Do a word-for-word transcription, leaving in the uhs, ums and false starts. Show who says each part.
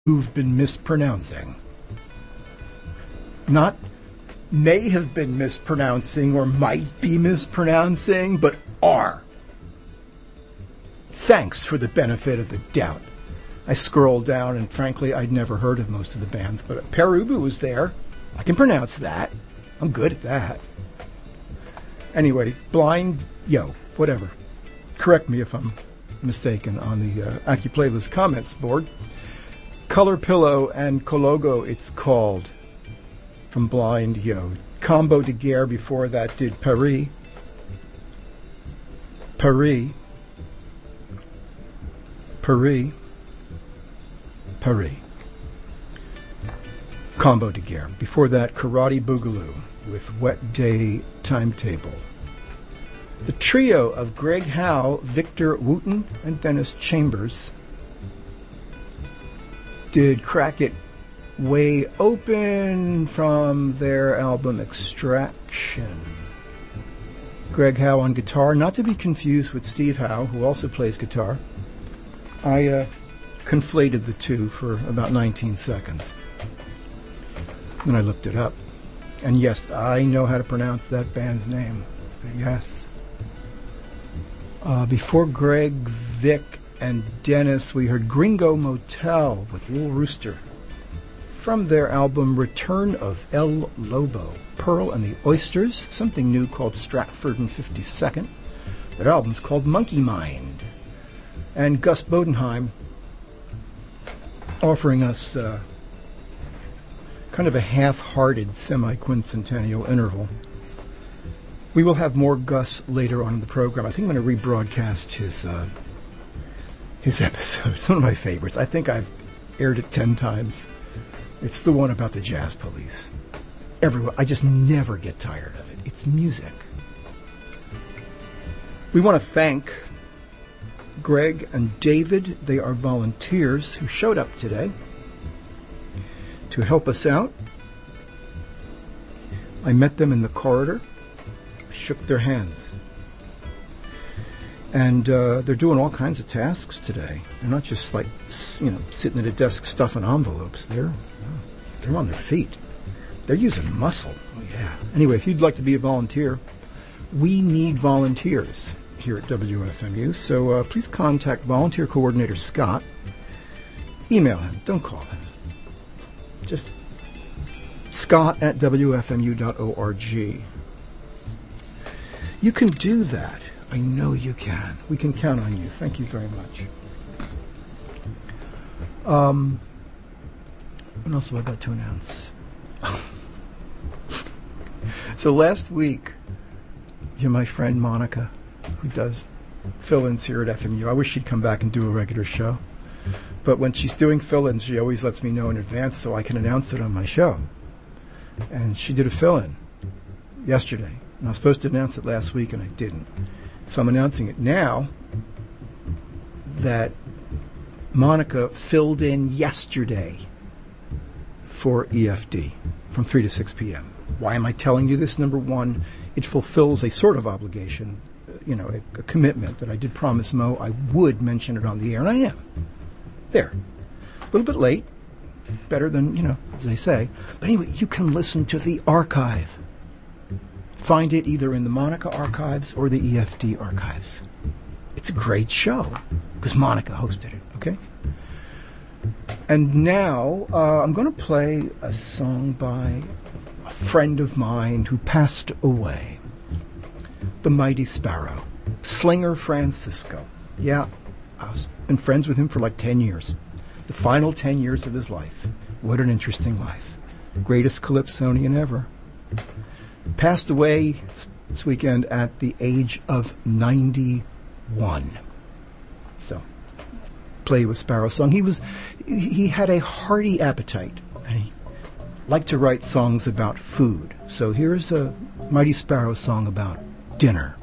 Speaker 1: who've been mispronouncing. Not may have been mispronouncing or might be mispronouncing, but are. Thanks for the benefit of the doubt. I scrolled down, and frankly, I'd never heard of most of the bands, but Pere Ubu was there. I can pronounce that. I'm good at that. Anyway, Blind, yo, whatever. Correct me if I'm mistaken on the uh, AccuPlaylist comments board. Color Pillow and Kologo, it's called, from Blind, yo. Combo de Guerre before that did Paris. Paris. Paris. Paris. Combo de Guerre. Before that, Karate Boogaloo with Wet Day Timetable. The trio of Greg Howe, Victor Wooten, and Dennis Chambers did Crack It Way Open from their album Extraction. Greg Howe on guitar, not to be confused with Steve Howe, who also plays guitar. I uh, conflated the two for about nineteen seconds. Then I looked it up. And yes, I know how to pronounce that band's name. Yes. Uh, before Greg, Vic, and Dennis, we heard Gringo Motel with Little Rooster from their album Return of El Lobo. Pearl and the Oysters, something new called Stratford and fifty-second. Their album's called Monkey Mind. And Gus Bodenheim offering us uh, kind of a half-hearted semi-quincentennial interval. We will have more Gus later on in the program. I think I'm going to rebroadcast his uh, his episode. It's one of my favorites. I think I've aired it ten times. It's the one about the Jazz Police. Everyone, I just never get tired of it. It's music. We want to thank Greg and David. They are volunteers who showed up today to help us out. I met them in the corridor. I shook their hands. And uh, they're doing all kinds of tasks today. They're not just like, you know, sitting at a desk stuffing envelopes. They're, they're on their feet. They're using muscle. Oh, yeah. Anyway, if you'd like to be a volunteer, we need volunteers here at W F M U. So uh, please contact Volunteer Coordinator Scott. Email him. Don't call him. Just Scott at W F M U dot org. You can do that. I know you can. We can count on you. Thank you very much. Um, what else have I got to announce? So last week, you know, my friend Monica, who does fill-ins here at F M U, I wish she'd come back and do a regular show. But when she's doing fill-ins, she always lets me know in advance so I can announce it on my show. And she did a fill-in yesterday. And I was supposed to announce it last week, and I didn't. So I'm announcing it now that Monica filled in yesterday for E F D from three to six p.m. Why am I telling you this? Number one, it fulfills a sort of obligation, you know, a, a commitment that I did promise Mo I would mention it on the air, and I am. There. A little bit late. Better than, you know, as they say. But anyway, you can listen to the archive. Find it either in the Monica archives or the E F D archives. It's a great show because Monica hosted it, okay? And now uh, I'm going to play a song by a friend of mine who passed away. The Mighty Sparrow. Slinger Francisco. Yeah, I've been friends with him for like ten years. The final ten years of his life. What an interesting life. Greatest calypsonian ever. Passed away this weekend at the age of ninety-one. So, play with Sparrow song. He was, he had a hearty appetite, and he liked to write songs about food. So here's a Mighty Sparrow song about dinner.